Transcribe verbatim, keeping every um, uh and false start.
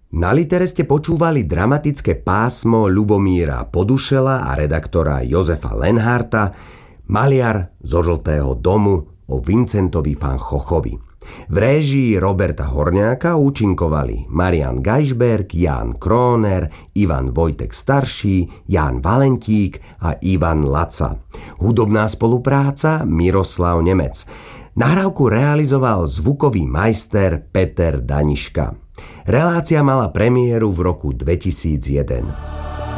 Na Litere ste počúvali dramatické pásmo Ľubomíra Podušela a redaktora Jozefa Lenharta Maliar zo žltého domu o Vincentovi van Goghovi. V réžii Roberta Horňáka účinkovali Marian Geisberg, Ján Króner, Ivan Vojtek starší, Ján Valentík a Ivan Laca. Hudobná spolupráca Miroslav Nemec. Nahrávku realizoval zvukový majster Peter Daniška. Relácia mala premiéru v roku dvetisícjeden.